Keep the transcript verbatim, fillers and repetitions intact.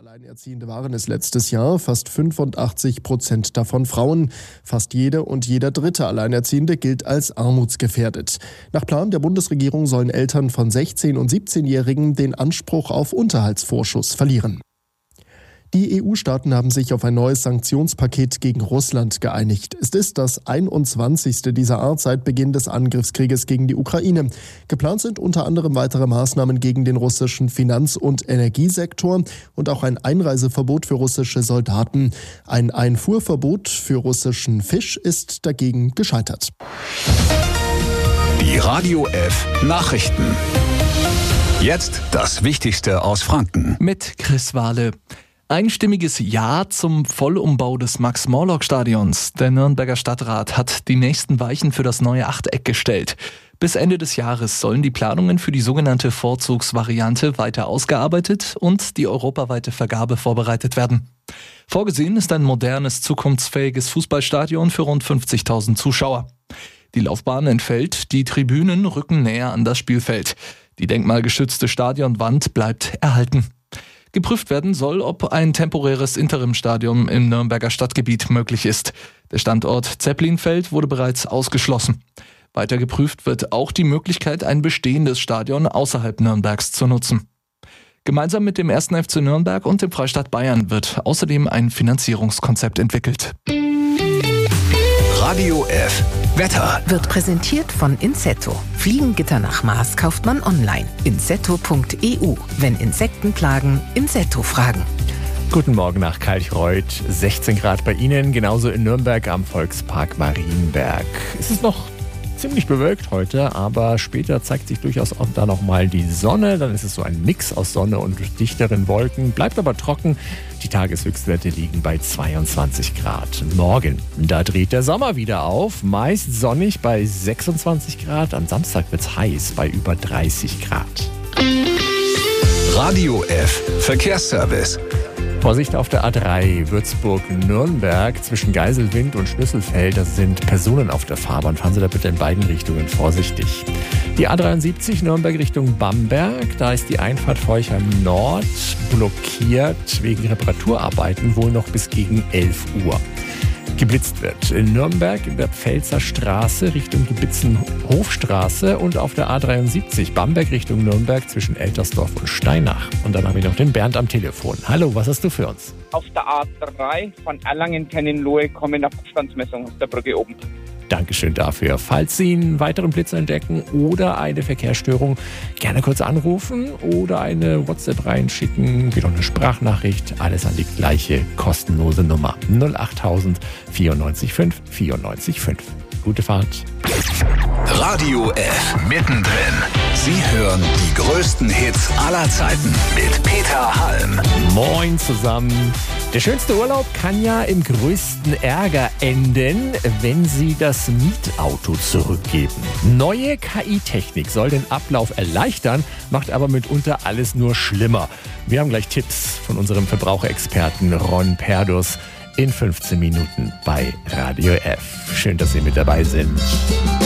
Alleinerziehende waren es letztes Jahr, fast fünfundachtzig Prozent davon Frauen. Fast jede und jeder dritte Alleinerziehende gilt als armutsgefährdet. Nach Plan der Bundesregierung sollen Eltern von sechzehn- und siebzehnjährigen den Anspruch auf Unterhaltsvorschuss verlieren. Die E U-Staaten haben sich auf ein neues Sanktionspaket gegen Russland geeinigt. Es ist das einundzwanzigste dieser Art seit Beginn des Angriffskrieges gegen die Ukraine. Geplant sind unter anderem weitere Maßnahmen gegen den russischen Finanz- und Energiesektor und auch ein Einreiseverbot für russische Soldaten. Ein Einfuhrverbot für russischen Fisch ist dagegen gescheitert. Die Radio F Nachrichten. Jetzt das Wichtigste aus Franken. Mit Chris Wahle. Einstimmiges Ja zum Vollumbau des Max-Morlock-Stadions. Der Nürnberger Stadtrat hat die nächsten Weichen für das neue Achteck gestellt. Bis Ende des Jahres sollen die Planungen für die sogenannte Vorzugsvariante weiter ausgearbeitet und die europaweite Vergabe vorbereitet werden. Vorgesehen ist ein modernes, zukunftsfähiges Fußballstadion für rund fünfzigtausend Zuschauer. Die Laufbahn entfällt, die Tribünen rücken näher an das Spielfeld. Die denkmalgeschützte Stadionwand bleibt erhalten. Geprüft werden soll, ob ein temporäres Interimstadion im Nürnberger Stadtgebiet möglich ist. Der Standort Zeppelinfeld wurde bereits ausgeschlossen. Weiter geprüft wird auch die Möglichkeit, ein bestehendes Stadion außerhalb Nürnbergs zu nutzen. Gemeinsam mit dem ersten F C Nürnberg und dem Freistaat Bayern wird außerdem ein Finanzierungskonzept entwickelt. Radio F Wetter wird präsentiert von Insetto. Fliegengitter nach Maß kauft man online. insetto punkt e u. Wenn Insekten plagen, Insetto fragen. Guten Morgen nach Kalchreuth. sechzehn Grad bei Ihnen, genauso in Nürnberg am Volkspark Marienberg. Es ist noch ziemlich bewölkt heute, aber später zeigt sich durchaus auch da nochmal die Sonne. Dann ist es so ein Mix aus Sonne und dichteren Wolken. Bleibt aber trocken. Die Tageshöchstwerte liegen bei zweiundzwanzig Grad. Morgen, da dreht der Sommer wieder auf. Meist sonnig bei sechsundzwanzig Grad. Am Samstag wird's heiß bei über dreißig Grad. Radio F Verkehrsservice. Vorsicht auf der A drei Würzburg-Nürnberg zwischen Geiselwind und Schlüsselfeld. Da sind Personen auf der Fahrbahn. Fahren Sie da bitte in beiden Richtungen vorsichtig. Die A dreiundsiebzig Nürnberg Richtung Bamberg. Da ist die Einfahrt Forchheim Nord blockiert wegen Reparaturarbeiten wohl noch bis gegen elf Uhr. Geblitzt wird in Nürnberg in der Pfälzer Straße Richtung Gebitzenhofstraße und auf der A dreiundsiebzig Bamberg Richtung Nürnberg zwischen Eltersdorf und Steinach. Und dann habe ich noch den Bernd am Telefon. Hallo, was hast du für uns? Auf der A drei von Erlangen-Tennenlohe kommen auf Abstandsmessung aus der Brücke oben. Dankeschön dafür. Falls Sie einen weiteren Blitz entdecken oder eine Verkehrsstörung, gerne kurz anrufen oder eine WhatsApp reinschicken. Geht auch eine Sprachnachricht. Alles an die gleiche kostenlose Nummer. null achttausend vierundneunzig fünf vierundneunzig fünf. Gute Fahrt. Radio F mittendrin. Sie hören die größten Hits aller Zeiten mit Peter Halm. Moin zusammen. Der schönste Urlaub kann ja im größten Ärger enden, wenn Sie das Mietauto zurückgeben. Neue K I-Technik soll den Ablauf erleichtern, macht aber mitunter alles nur schlimmer. Wir haben gleich Tipps von unserem Verbraucherexperten Ron Perdus in fünfzehn Minuten bei Radio F. Schön, dass Sie mit dabei sind.